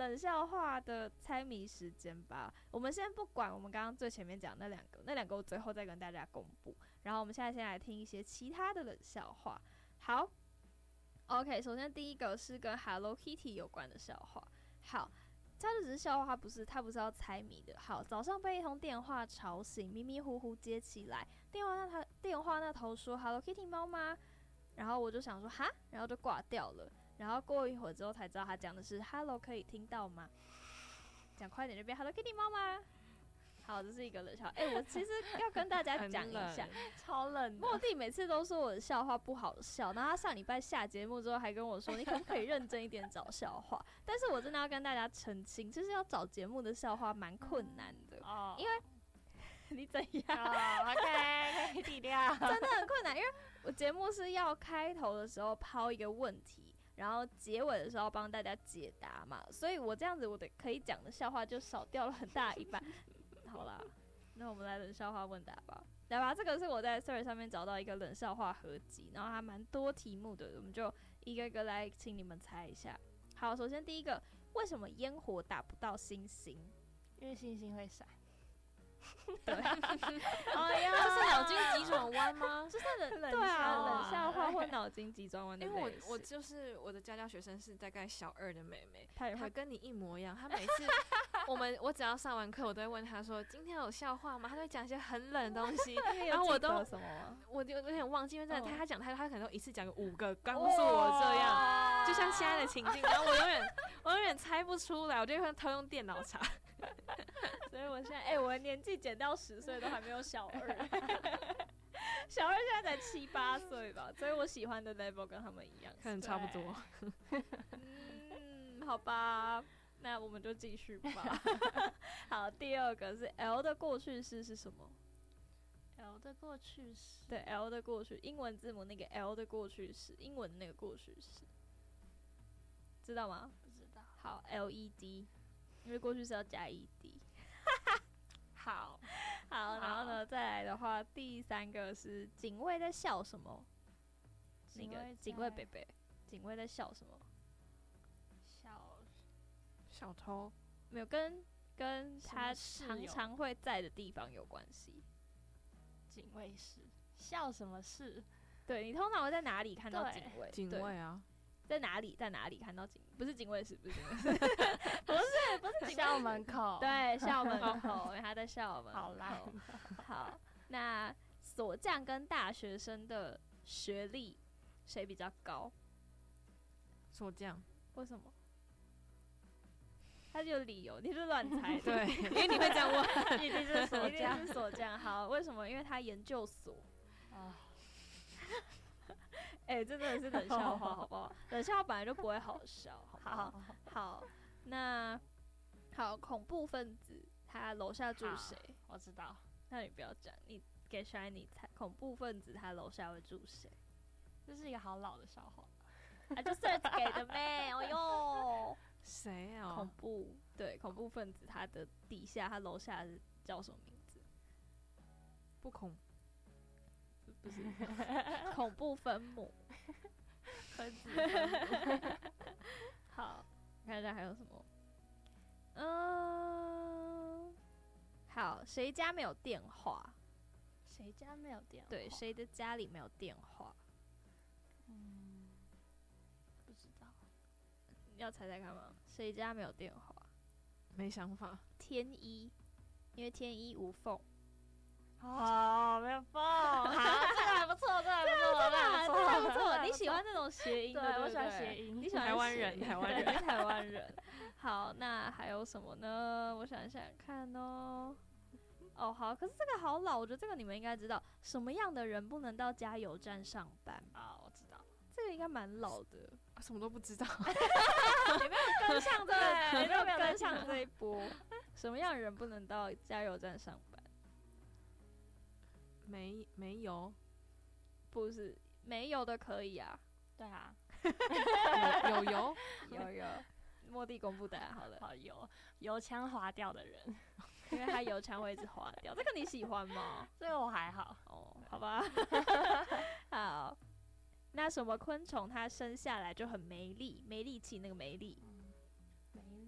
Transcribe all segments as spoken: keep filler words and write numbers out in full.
冷笑话的猜谜时间吧。我们先不管我们刚刚最前面讲那两个，那两个我最后再跟大家公布。然后我们现在先来听一些其他的冷笑话。好 ，OK， 首先第一个是跟 Hello Kitty 有关的笑话。好。他就只是笑话，他不是他不是要猜谜的。好，早上被一通电话吵醒，迷迷糊糊接起来，电话那他电话那头说 “Hello Kitty 猫吗？”然后我就想说哈，然后就挂掉了。然后过一会儿之后才知道他讲的是 “Hello 可以听到吗？”讲快点就变 “Hello Kitty 猫吗？”好，这是一个冷笑话。哎、欸，我其实要跟大家讲一下， 超冷。 莫蒂每次都说我的笑话不好笑，然后他上礼拜下节目之后还跟我说，你可不可以认真一点找笑话？但是我真的要跟大家澄清，就是要找节目的笑话蛮困难的， 哦、 因为你怎样、 哦、？OK， 可以体谅， 真的很困难，因为我节目是要开头的时候抛一个问题。然后结尾的时候帮大家解答嘛，所以我这样子我的可以讲的笑话就少掉了很大一半。好啦，那我们来冷笑话问答吧。来吧，这个是我在 Story 上面找到一个冷笑话合集，然后还蛮多题目的，我们就一个一个来请你们猜一下。好，首先第一个，为什么烟火打不到星星？ 因为星星会闪。 对， 哎呀，这是脑筋急转弯吗？ 就是冷冷对啊， 笑话冷笑话或脑筋急转弯的类型。 因为我我就是我的家教学生是大概小二的妹妹， 她也会她跟你一模一样。她每次我们我只要上完课，我都会问她说今天有笑话吗？她都会讲一些很冷的东西，然后我都什么我就有点忘记，因为真的她她讲她她可能都一次讲个五个，告诉哦我这样，就像现在的情境，然后我永远我永远猜不出来，我就会偷用电脑查。 所以我现在哎、欸，我的年纪减到十岁都还没有小二，小二现在才七八岁吧，所以我喜欢的 level 跟他们一样， 可能差不多。 嗯，好吧，那我们就继续吧。好，第二个是 L 的过去式是什么 ？L 的过去式， 对 ，L 的过去，英文字母那个 L 的过去式，英文的那个过去式，知道吗？ 不知道。 好 ，L E D。因为过去是要加 E D， 好好，然后呢，再来的话，第三个是警卫在笑什么？那个警卫贝贝，警卫在笑什么？ 笑小偷没有跟跟他常常会在的地方有关系。 警卫室笑什么事？ 对，你通常会在哪里看到警卫？ 警卫啊。 在哪里？在哪里看到警？不是警卫室，不是警卫室，不是不是校门口。 对，校门口，因为他在校门口。 好啦， 好，那锁匠跟大学生的学历谁比较高？ 锁匠。 为什么？他就有理由，你是乱猜的。 对，因为你会这样问， 一定是锁匠，是锁匠。好，为什么？因为他研究所啊。哎、欸，这真的是冷笑话，好不好？冷笑话本来就不会好笑，好不好？好，好，那好，恐怖分子他楼下住谁？ 我知道。 那你不要讲，你给 Shiny 猜，恐怖分子他楼下会住谁？ 这是一个好老的笑话啊，就 search 给的咩？哦哟， 谁啊？ 恐怖对，恐怖分子他的底下，他楼下是叫什么名字？ 不恐。 不是恐怖分母， 分子。 好，看一下还有什么？嗯，好，谁家没有电话？ 谁家没有电话？ 对，谁的家里没有电话？ 嗯，不知道。 要猜猜看吗？谁家没有电话？ 没想法。 天一，因为天衣无缝。 哦，没有缝。好，这个还不错，这个还不错， 这个还不错，还不错。你喜欢这种谐音的，对， 我喜欢谐音。 你喜欢台湾人，台湾人， 台湾人。好，那还有什么呢？我想想看哦。哦，好，可是这个好老，我觉得这个你们应该知道。什么样的人不能到加油站上班？ 啊，我知道， 这个应该蛮老的。 啊，什么都不知道。 你没有跟上这个，你没有跟上这一波。什么样的人不能到加油站上班？ 没没油， 不是没油的可以啊。 对啊， 有有油有有。莫蒂公布答案好了。 好，油油枪滑掉的人， 因为他油枪会一直滑掉。这个你喜欢吗？ 这个我还好。 哦，好吧。好，那什么昆虫它生下来就很没力，没力气那个没力？ 嗯、没力。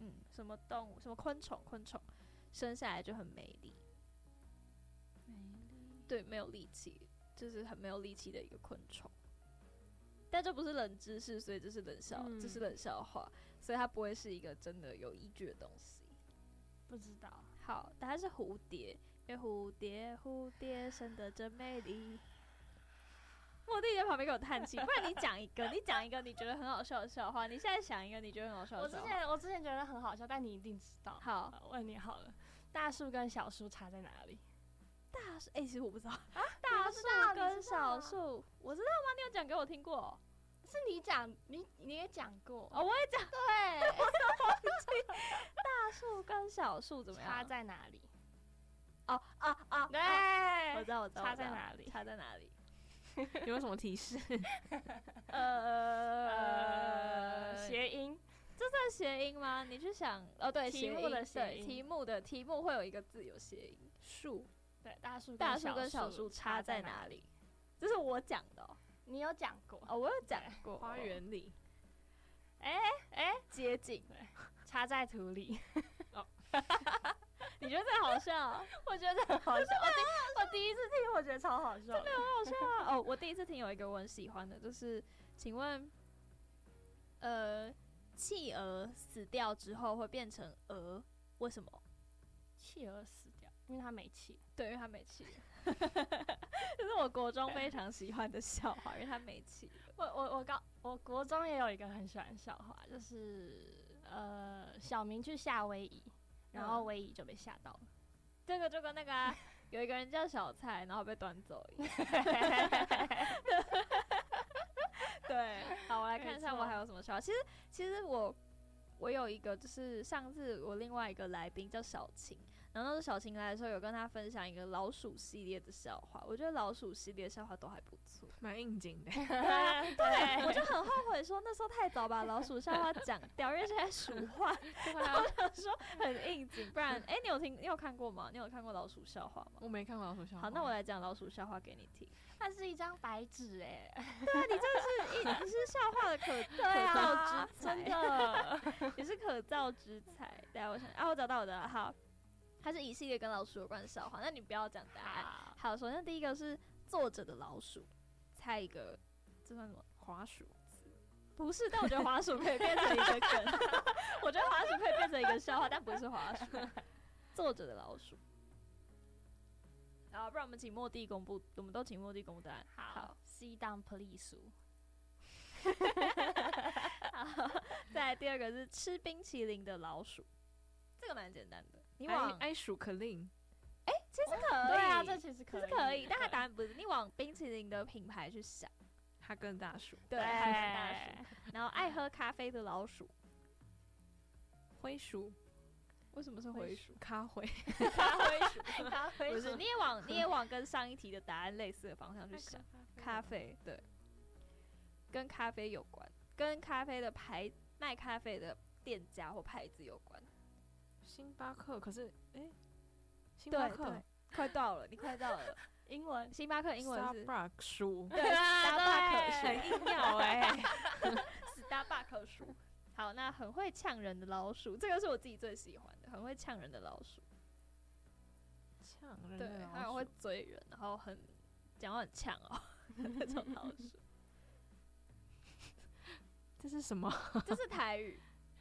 嗯，什么动物，什么昆虫，昆虫生下来就很美丽， 美丽。 对，没有力气，就是很没有力气的一个昆虫。但这不是冷知识，所以这是冷笑， 嗯这是冷笑话，所以它不会是一个真的有依据的东西。 不知道。 好，答案是蝴蝶，因为蝴蝶蝴蝶生得真美丽。莫蒂在旁边给我叹气，不然你讲一个，你讲一个你觉得很好笑的笑话。你现在想一个你觉得很好笑我之的笑话。 前我之前觉得很好笑，但你一定知道。 好， 好问你好了，大树跟小树差在哪里？ 大树，哎、欸，其实我不知道啊。 大大树跟跟小小树，我知道吗？你有讲给我听过、哦？ 是你讲，你你也讲过。 哦，我也讲。 对， 大树跟小树怎么样？ 差在哪里？ 哦啊啊！ 对， 哦我知道，我知道。 差在哪里？ 差在哪里？ 有没有什么提示？ 呃呃，谐音。 这算谐音吗？你去想，哦，对， 题目的谐音， 题目的题目会有一个字有谐音，树。 对，大树大树跟小树差在哪里？这是我讲的、哦。 你有讲过哦，我有讲过。 花园里。 哎哎、欸， 接近。 对，差在土里。 哦。你觉得这好笑？ 我觉得很好笑。我第我第一次听，我觉得超好笑， 真的很好笑啊！哦，我第一次听有一个我很喜欢的，就是请问，呃，企鹅死掉之后会变成鹅，为什么？ 企鹅死掉，因为它没气。 对，因为它没气。这是我国中非常喜欢的笑话，因为它没气。 我我我高我国中也有一个很喜欢的笑话，就是呃，小明去夏威夷。然后威夷就被吓到了， 这个就跟那个、啊、有一个人叫小蔡，然后被端走一样。对，好，我来看一下我还有什么笑话。其实，其实我我有一个，就是上次我另外一个来宾叫小晴，然后那时候小晴来的时候，有跟他分享一个老鼠系列的笑话。我觉得老鼠系列的笑话都还不错， 蛮应景的。 对，我就很后悔说那时候太早把老鼠笑话讲掉，因为现在鼠坏。我想说很应景，不然，哎、欸，你有听，你有看过吗？你有看过老鼠笑话吗？ 我没看过老鼠笑话。 好，那我来讲老鼠笑话给你听。 它是一张白纸，哎， 对啊，你真的是一，你是笑话的可对啊、 可造之才， 真的， 你是可造之才。对啊，我想，啊，我找到我的了，好。它是一系列跟老鼠有关的笑话，那你不要讲答案。好，首先第一个是坐着的老鼠，猜一个，这算什么？滑鼠？不是，但我觉得滑鼠可以变成一个梗。我觉得滑鼠可以变成一个笑话，但不是滑鼠。坐着的老鼠。好，不然我们请莫蒂公布，我们都请莫蒂公布答案。 好，西当普利鼠。 好，再来第二个是吃冰淇淋的老鼠，这个蛮简单的。你往爱鼠可令， 哎、欸，其实可以， 对啊，这其实可以， 其实可以，但它答案不是。你往冰淇淋的品牌去想， 它跟大鼠， 对，它跟大鼠。然后爱喝咖啡的老鼠， 灰鼠， 为什么是灰鼠？ 咖灰， 咖啡鼠， 咖啡不是，你也往你也往跟上一题的答案类似的方向去想，咖啡，对，跟咖啡有关，跟咖啡的牌卖咖啡的店家或牌子有关。 星巴克，可是哎、欸，星巴克快到了，你快到了。 英文， 星巴克英文是 Starbucks 鼠， 对 ，Starbucks 鼠， 很硬要哎 ，Starbucks 鼠。好，那很会呛人的老鼠，这个是我自己最喜欢的，很会呛人的老鼠。 呛人的老鼠， 对，还有会追人，然后很讲话很呛哦那种老鼠。 这是什么？ 这是台语。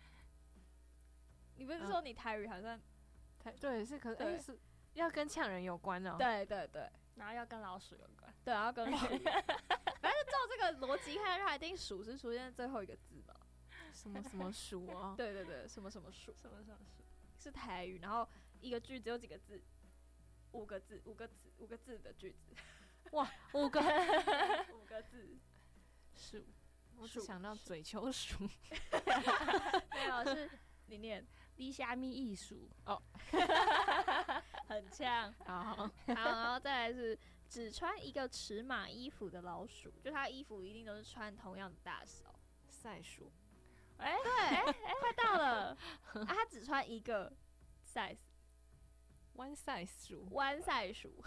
你不是说你台语好像台对是，可是、 对欸、是要跟呛人有关哦。 对对对， 然后要跟老鼠有关， 对，然后跟鼠，反正照这个逻辑看，它一定鼠是出现在最后一个字嘛。 什么什么鼠哦？ 对对对，什么什么鼠， 什么什么鼠是台语，然后一个句子有几个字？五个字，五个字，五个字的句子。 哇，五个五个字， 鼠，我只想到嘴球鼠。 没有，是你念。 低虾米艺术哦， 很呛。 好， 好，然后再来是只穿一个尺码衣服的老鼠，就它衣服一定都是穿同样的大小。 赛鼠， 哎、欸，对，哎、欸，快到了。啊，它只穿一个 size，one size 鼠 ，one size 鼠。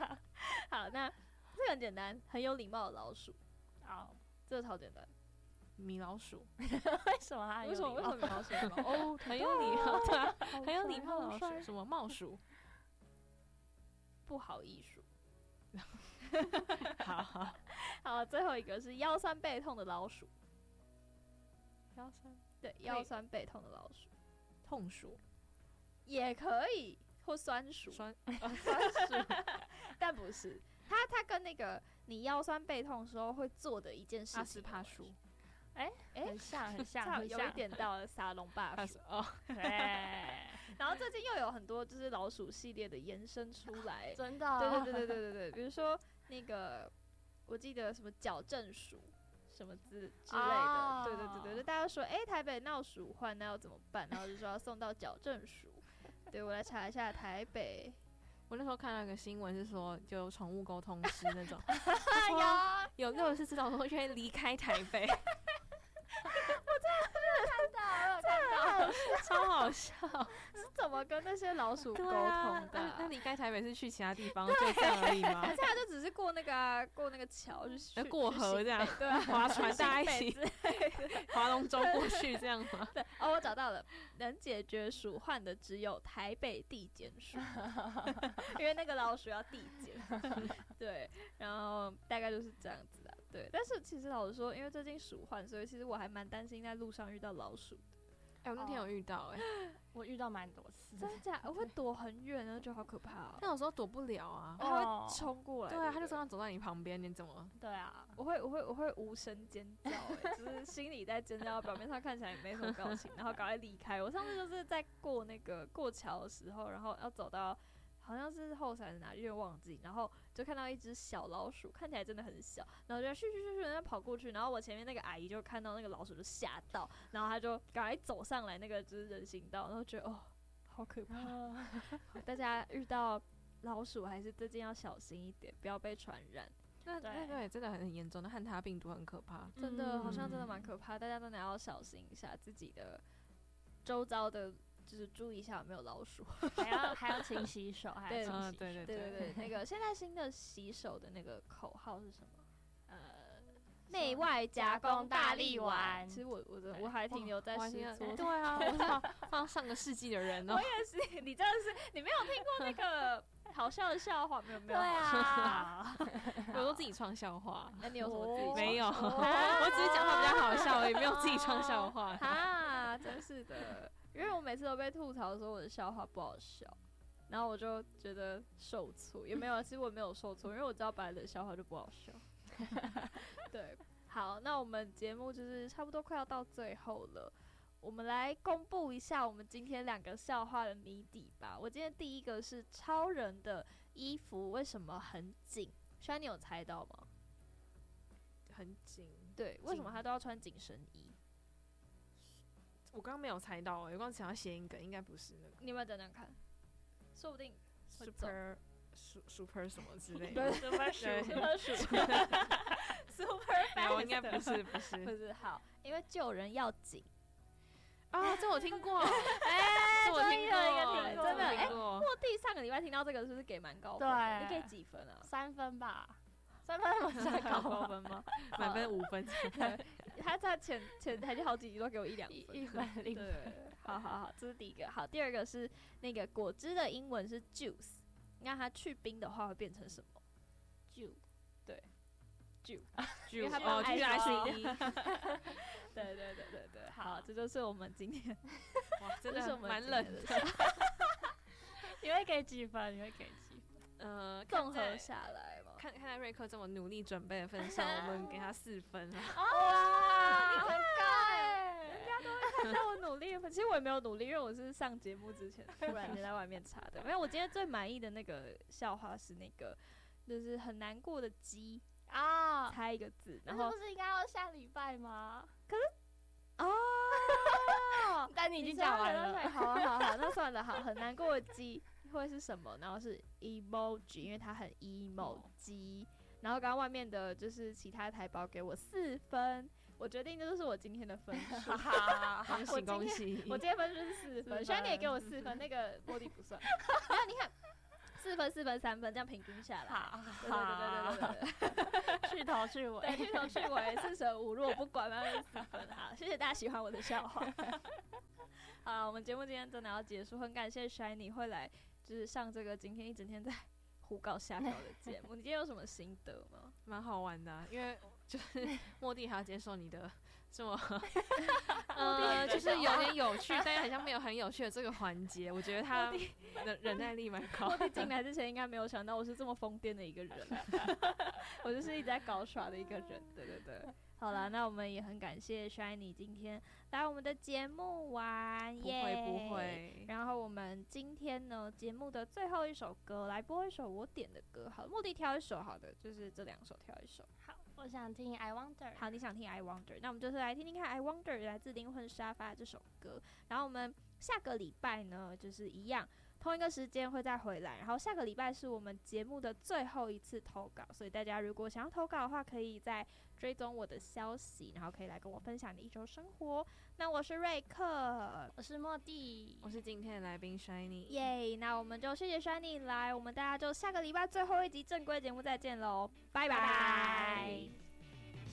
好，那这个很简单，很有礼貌的老鼠。 好， 这个超简单。 米老鼠， 为什么他为什么为什么米老鼠？哦， 很有礼貌，对啊， 好很有礼帅貌的老鼠， 好帅什么帽鼠？ 不好艺术。 好好， 好，最后一个是腰酸背痛的老鼠。 腰酸对，腰酸背痛的老鼠痛鼠， 也可以，或酸鼠， 酸酸鼠，但不是。它它跟那个你腰酸背痛的时候会做的一件事情阿斯帕有关系鼠， 哎、 很像很像差有一很像， 点到了沙龙霸鼠。 帕鼠哦， 对， 然后最近又有很多就是老鼠系列的延伸出来。 真的， 对对对对对对对，比如说那个我记得什么矫正鼠。什么之之类的哦对对对对，就大家说，哎、台北闹鼠患，那要怎么办？然后就说要送到矫正署。对我来查一下台北， 我那时候看到一个新闻是说，就有宠物沟通师那种， 哎呀， 有六十四种说愿意离开台北， 看到了，看到了， 超好笑。 是怎么跟那些老鼠沟对啊通的啊、 那那离开台北是去其他地方，就这样而已吗还？是他就只是过那个、啊、过那个桥，就是去呃过河这样去新北对啊， 划船大家一起去新北之类的划龙舟过去这样吗？ 对，哦，我找到了，能解决鼠患的只有台北地检署，因为那个老鼠要地检。对，然后大概就是这样子啦。对，但是其实老实说，因为最近鼠患，所以其实我还蛮担心在路上遇到老鼠的。 哎、我那天有遇到哎、 我遇到蛮多次的， 真假？我会躲很远，然后就好可怕哦。 但有时候躲不了啊。 它哦会冲过来。 对啊，他不就这样走在你旁边，你怎么？ 对啊， 我会我会我会无声尖叫、欸，就是心里在尖叫，表面上看起来没什么表情，然后赶快离开。我上次就是在过那个过桥的时候，然后要走到好像是后山哪里，有点忘记，然后就看到一只小老鼠，看起来真的很小，然后就咻咻咻咻的跑过去，然后我前面那个阿姨就看到那个老鼠就吓到，然后她就赶快走上来那个就是人行道，然后觉得哦好可怕，大家遇到老鼠还是最近要小心一点，不要被传染。 那对那对真的很严重，那汉他病毒很可怕。 真的好像真的嗯蛮可怕，大家真的要小心一下自己的周遭的，就是注意一下有没有老鼠。 还要还要勤洗手，还对嗯， 要勤洗对对对对对，那个现在新的洗手的那个口号是什么？ 呃， 内外夹攻大力丸。 丸其实我我我还停留在我还听十桌。 对啊，我是好放上个世纪的人哦、 我也是，你真的是你没有听过那个好笑的笑话？没有没对有。 啊， 我都自己创笑话。 那你有什么自己没有， 创作我只是讲话比较好笑而已，没有自己创笑话。 啊，真是的，因为我每次都被吐槽说我的笑话不好笑，然后我就觉得受挫，也没有，其实我没有受挫，因为我知道本来的笑话就不好笑。对，好，那我们节目就是差不多快要到最后了，我们来公布一下我们今天两个笑话的谜底吧。我今天第一个是超人的衣服为什么很紧？虽然你有猜到吗？ 很紧， 对，为什么他都要穿紧身衣？ 我刚刚没有猜到哎、我刚刚想要谐音梗，应该不是那个你有没有等等看？说不定会走 super su- super 什么之类对的。 ，super 鼠对 ，super 鼠，super 没有， fast 应该不是，不不是。 是好，因为救人要紧。 啊，这我听过， 哎这我听过， 终于有一个听过真的哎听过。 莫蒂上个礼拜听到这个是不是给蛮高分的？ 对你给几分啊？ 三分吧，三分不算高高分吗？ 满分五分， 对，他在前前台就好几集都给我一两分， 一一分零分， 对，好好好，这是第一个。好，第二个是那个果汁的英文是 juice，那它去冰的话会变成什么？ 就就就因为它哦， 把就是 I I C C D D， 对对对对对，好，这就是我们今天， 哇，真这是的我们今蛮冷的。 天的你会给几分？你会给几分？ 呃， 综合看在下来嘛。 看看在瑞克这么努力准备的份上，我们给他四分啊。 哇，你很高哎、人家都会看到我努力的分，其实我也没有努力，因为我是上节目之前突然间在外面查的。没有，我今天最满意的那个笑话是那个，就是很难过的鸡， 啊， 猜一个字，然那后不是应该要下礼拜吗？ 哦， 但你已经讲完了， 好啊好啊好，那算了，好，很难过的鸡会是什么？然后是 emoji，因为它很 emo 鸡。然后刚刚外面的就是其他台胞给我四分，我决定这就是我今天的分数。 好恭喜恭喜！ 我今天分数是四分， 四分虽然你也给我四分，那个玻璃不算。没有，你看四四分、四分、三分，这样平均下来。 好， 对对对对对对对， 去头去尾， 对，去头去尾，四舍五入，我不管，反正四分。好，谢谢大家喜欢我的笑话。好，我们节目今天真的要结束，很感谢 Shiny 会来，就是上这个今天一整天在胡搞瞎搞的节目。你今天有什么心得吗？ 蛮好玩的、啊，因为就是莫蒂还要接受你的这么，呃，就是有点有趣，但又好像没有很有趣的这个环节。我觉得他忍忍耐力蛮高。 莫蒂进来之前应该没有想到我是这么疯癫的一个人，我就是一直在搞耍的一个人。对对对。好了，那我们也很感谢 Shiny 今天来我们的节目玩， 不会不会。 然后我们今天呢，节目的最后一首歌，来播一首我点的歌，好了，莫蒂挑一首，好的，就是这两首挑一首。 好，我想听 I Wonder。 好，你想听 I Wonder， 那我们就是来听听看 I Wonder 来自灵魂沙发这首歌。然后我们下个礼拜呢，就是一样。同一个时间会再回来，然后下个礼拜是我们节目的最后一次投稿，所以大家如果想要投稿的话，可以再追踪我的消息，然后可以来跟我分享你一周生活。那我是瑞克， 我是莫蒂， 我是今天的来宾 Shiny， 耶！那我们就谢谢 Shiny 来，我们大家就下个礼拜最后一集正规节目再见喽，拜拜。